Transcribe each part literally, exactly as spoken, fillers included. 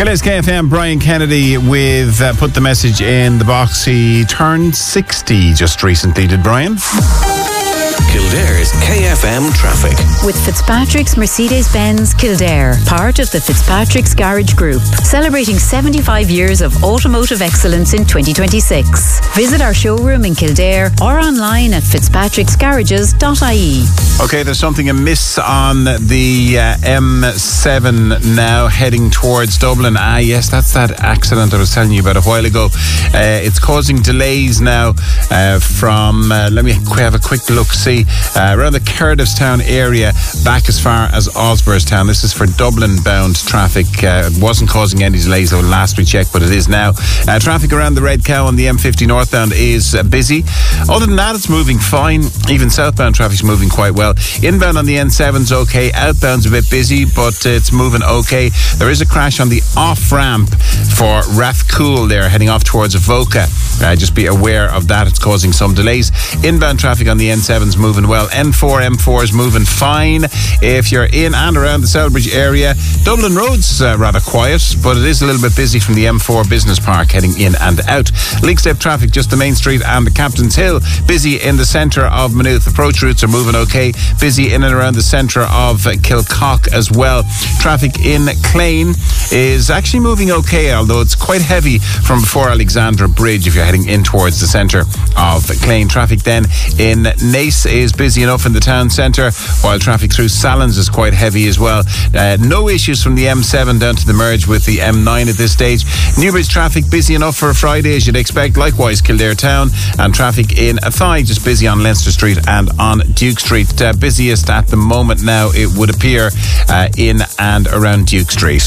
Kildare's K F M, Brian Kennedy with uh, Put the Message in the Box. He turned sixty just recently, did Brian? Kildare's K F M traffic. With Fitzpatrick's Mercedes-Benz Kildare, part of the Fitzpatrick's Garage Group, celebrating seventy-five years of automotive excellence in twenty twenty-six. Visit our showroom in Kildare or online at fitzpatricks garages dot I E. Okay, there's something amiss on the uh, M seven now heading towards Dublin. Ah, yes, that's that accident I was telling you about a while ago. Uh, it's causing delays now uh, from, uh, let me have a quick look-see, uh, around the Cardiffstown area back as far as Osborstown. This is for Dublin-bound traffic. Uh, it wasn't causing any delays though last we checked, but it is now. Uh, traffic around the Red Cow on the M fifty northbound is uh, busy. Other than that, it's moving fine. Even southbound traffic's moving quite well. Inbound on the N seven's okay. Outbound's a bit busy, but uh, it's moving okay. There is a crash on the off-ramp for Rathcoole there, heading off towards Avoca. Uh, just be aware of that. It's causing some delays. Inbound traffic on the N seven's moving well. N four, M four is moving fine. If you're in and around the Celbridge area, Dublin Road's uh, rather quiet, but it is a little bit busy from the M four Business Park heading in and out. Leakstep traffic just the Main Street and the Captain's Hill. Busy in the centre of Maynooth. Approach routes are moving okay. Busy in and around the centre of uh, Kilcock as well. Traffic in Clane is actually moving okay, although it's quite heavy from before Alexandra Bridge if you're heading in towards the centre of Clane. Traffic then in Naas is busy enough in the town centre, while traffic through Sallins is quite heavy as well. Uh, no issues from the M seven down to the merge with the M nine at this stage. Newbridge traffic busy enough for a Friday as you'd expect. Likewise Kildare town, and traffic in Athy just busy on Leinster Street and on Duke Street. Uh, busiest at the moment now, it would appear, uh, in and around Duke Street.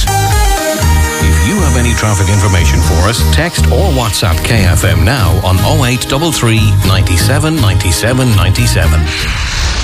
If you have any traffic information for us, text or WhatsApp K F M now on oh eight three three, nine seven, nine seven, nine seven.